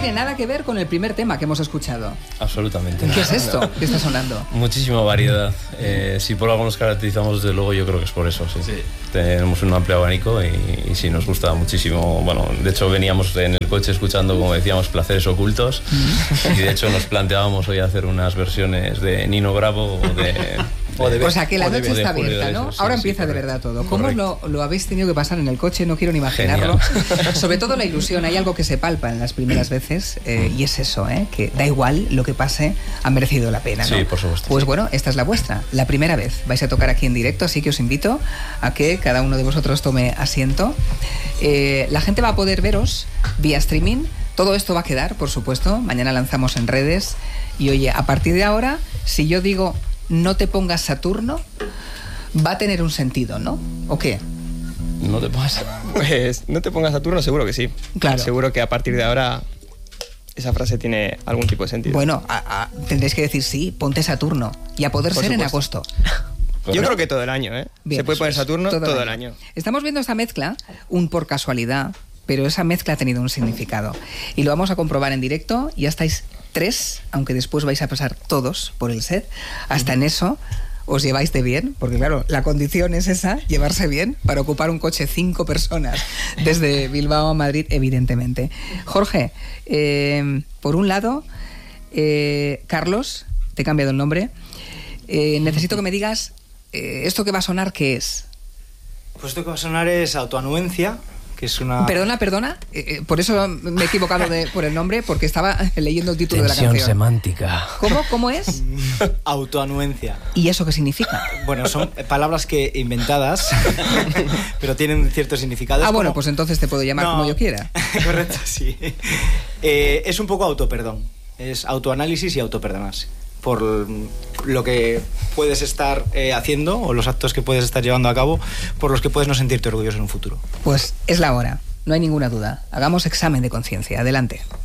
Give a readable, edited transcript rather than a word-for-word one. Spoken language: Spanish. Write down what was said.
tiene nada que ver con el primer tema que hemos escuchado. Absolutamente. ¿Qué es esto que está sonando? Muchísima variedad. Si por algo nos caracterizamos, desde luego, yo creo que es por eso, sí. Tenemos un amplio abanico y sí, nos gusta muchísimo. Bueno, de hecho veníamos en el coche escuchando, como decíamos, Placeres Ocultos, y de hecho nos planteábamos hoy hacer unas versiones de Nino Bravo o sea que la noche está abierta, ¿no? Sí, ahora sí, empieza correcto. de verdad todo. ¿Cómo lo habéis tenido que pasar en el coche? No quiero ni imaginarlo. Sobre todo la ilusión. Hay algo que se palpa en las primeras veces y es eso, que da igual lo que pase, ha merecido la pena, ¿no? Sí, por supuesto. Pues bueno, esta es la vuestra, la primera vez. Vais a tocar aquí en directo, así que os invito a que cada uno de vosotros tome asiento. La gente va a poder veros vía streaming. Todo esto va a quedar, por supuesto. Mañana lanzamos en redes. Y oye, a partir de ahora, si yo digo no te pongas Saturno, va a tener un sentido, ¿no? ¿O qué? No te pongas... Pues no te pongas Saturno, seguro que sí. Claro. Seguro que a partir de ahora esa frase tiene algún tipo de sentido. Bueno, tendréis que decir sí, ponte Saturno. Y a poder Por ser en supuesto. agosto. Yo creo que todo el año, ¿eh? Bien, se puede poner Saturno todo el año. Estamos viendo esta mezcla, por casualidad, pero esa mezcla ha tenido un significado. Y lo vamos a comprobar en directo. Ya estáis 3, aunque después vais a pasar todos por el set. Hasta en eso os lleváis de bien, porque claro, la condición es esa, llevarse bien, para ocupar un coche 5 personas desde Bilbao a Madrid, evidentemente. Jorge, por un lado, Carlos, te he cambiado el nombre, necesito que me digas, ¿esto que va a sonar qué es? Pues esto que va a sonar es Autoanuencia, que es una... Perdona, por eso me he equivocado por el nombre, porque estaba leyendo el título de la canción. semántica. ¿Cómo es? Autoanuencia. ¿Y eso qué significa? Bueno, son palabras que inventadas, pero tienen cierto significado. Bueno, pues entonces te puedo llamar como yo quiera. Correcto, sí. Es un poco autoperdón. Es autoanálisis y autoperdonarse por lo que puedes estar haciendo o los actos que puedes estar llevando a cabo por los que puedes no sentirte orgulloso en un futuro. Pues es la hora, no hay ninguna duda. Hagamos examen de conciencia. Adelante.